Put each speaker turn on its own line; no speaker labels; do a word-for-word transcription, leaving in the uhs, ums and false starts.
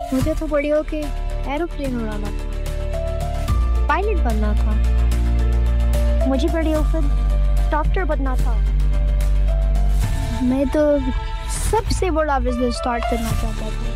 मुझे तो बड़ी होके एरोप्लेन उड़ाना था, पायलट बनना था।
मुझे बड़ी होकर डॉक्टर बनना था।
मैं तो सबसे बड़ा बिजनेस स्टार्ट करना चाहता था।